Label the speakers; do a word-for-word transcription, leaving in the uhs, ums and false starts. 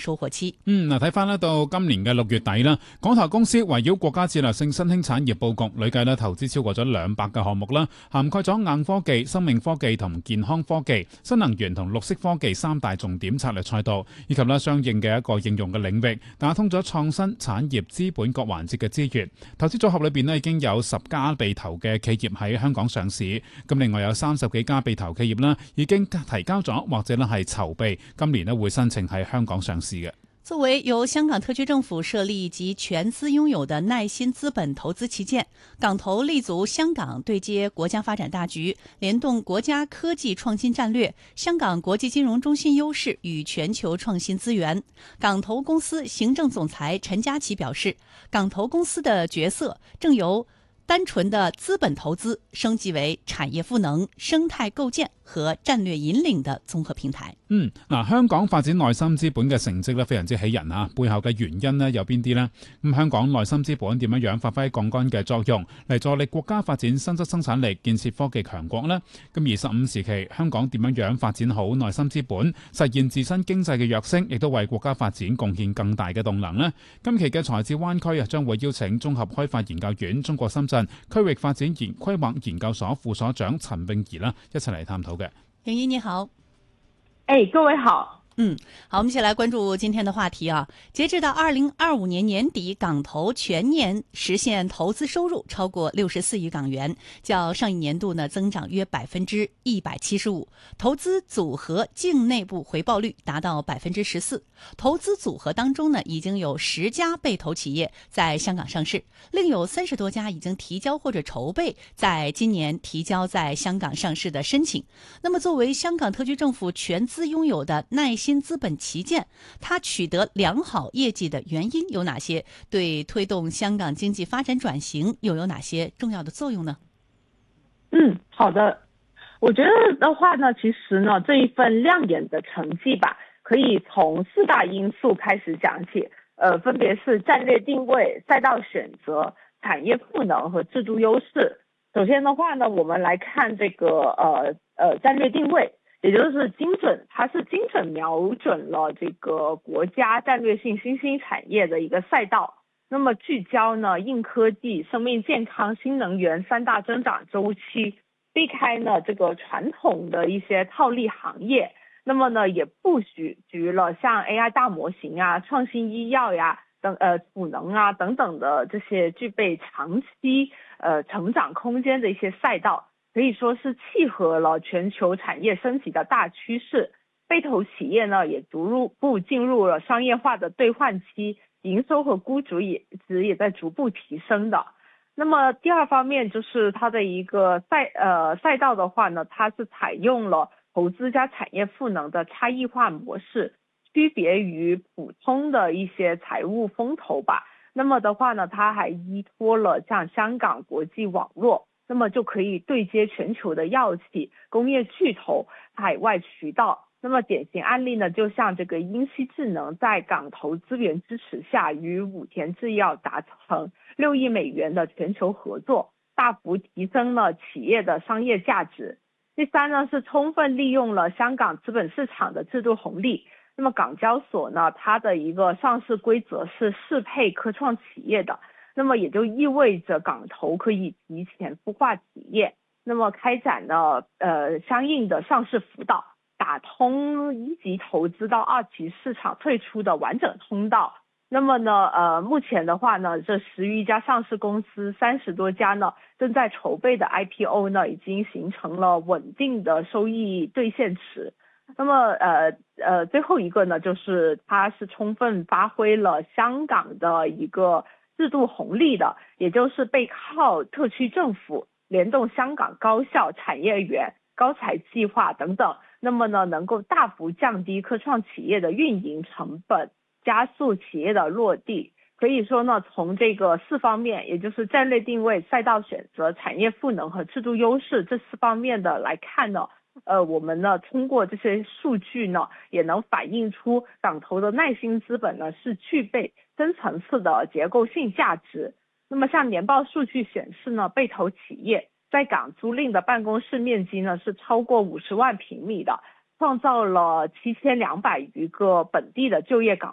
Speaker 1: 收穫期。
Speaker 2: 嗯，嗱，睇翻咧到今年嘅六月底啦，港投公司圍繞國家戰略性新興產業佈局，累計咧投資超過咗兩百個項目啦，涵蓋咗硬科技、生命科技同健康科技、新能源同綠色科技三大重點策略賽道，以及咧相應嘅一個應用嘅領域，打通咗創新產業資本各環節嘅資源。投資組合裏邊咧已經有十家被投嘅企業喺香港上市，咁另外有三十幾家被投企業啦，已經提交咗或者咧係籌備，今年咧會申請喺香港上市嘅。
Speaker 1: 作為由香港特區政府設立及全資擁有的耐心資本投資旗艦，港投立足香港對接國家發展大局，聯動國家科技創新戰略，香港國際金融中心優勢與全球創新資源。港投公司行政總裁陳家琪表示，港投公司的角色正由單純的資本投資升級為產業賦能、生態構建和戰略引領的綜合平台。
Speaker 2: 嗯，嗱，香港發展內心資本嘅成績咧非常之喜人啊！背後嘅原因咧有邊啲呢？咁香港內心資本點樣樣發揮槓桿嘅作用，嚟助力國家發展新質生產力，建設科技強國呢？咁而十五時期香港點樣樣發展好內心資本，實現自身經濟嘅躍升，亦都為國家發展貢獻更大嘅動能呢？今期嘅財智灣區啊，將會邀請綜合開發研究院中國深圳區域發展研規劃研究所副所長陳詠儀啦，一齊嚟探討嘅。
Speaker 1: 詠儀你好。
Speaker 3: 哎，各位好。
Speaker 1: 嗯，好，我們一起來關注今天的話題啊。截至到二零二五年年底，港投全年實現投資收入超過六十四億港元，較上一年度呢增長約百分之一百七十五。投資組合淨內部回報率達到百分之十四。投資組合當中呢，已經有十家被投企業在香港上市，另有三十多家已經提交或者籌備在今年提交在香港上市的申請。那麼，作為香港特區政府全資擁有的耐新資本旗艦，它取得良好業績的原因有哪些？對推動香港經濟發展轉型又有哪些重要的作用呢？
Speaker 3: 嗯，好的。我覺得的話呢，其實呢，這一份亮眼的成績吧，可以從四大因素開始講起。呃，分別是戰略定位、賽道選擇、產業賦能和制度優勢。首先的話呢，我們來看這個呃呃戰略定位。也就是精準，它是精準瞄準了這個國家戰略性新興產業的一個賽道。那麼聚焦呢硬科技、生命健康、新能源三大增長週期，避開呢這個傳統的一些套利行業。那麼呢也布局局了像 A I 大模型啊、創新醫藥呀等呃賦能啊等等的這些具備長期呃成長空間的一些賽道。可以說是契合了全球產業升級的大趨勢，被投企業呢也逐步進入了商業化的兌換期，營收和估值也值也在逐步提升的。那麼第二方面就是它的一個賽呃賽道的話呢，它是採用了投資加產業賦能的差異化模式，區別於普通的一些財務風投吧。那麼的話呢，它還依託了像香港國際網絡。那麼就可以對接全球的藥企、工業巨頭、海外渠道。那麼典型案例呢，就像這個英熙智能在港投資源支持下，與武田製藥達成六億美元的全球合作，大幅提升了企業的商業價值。第三呢，是充分利用了香港資本市場的制度紅利。那麼港交所呢，它的一個上市規則是適配科創企業的。那麼也就意味着港投可以提前孵化企業，那麼開展了呃相應的上市輔導，打通一級投資到二級市場退出的完整通道。那麼呢呃目前的話呢，這十餘家上市公司，三十多家呢正在籌備的 I P O 呢，已經形成了穩定的收益兌現池。那麼呃呃最後一個呢，就是它是充分發揮了香港的一個制度紅利的，也就是背靠特區政府聯動香港高校、產業園、高才計劃等等，那麼呢能夠大幅降低科創企業的運營成本，加速企業的落地。可以說呢，從這個四方面，也就是戰略定位、賽道選擇、產業賦能和制度優勢這四方面的來看呢，呃，我們呢通過這些數據呢，也能反映出港投的耐心資本呢是具備深層次的結構性價值。那麼像年報數據顯示呢，被投企業在港租賃的辦公室面積呢是超過五十萬平米的，創造了七千兩百餘個本地的就業崗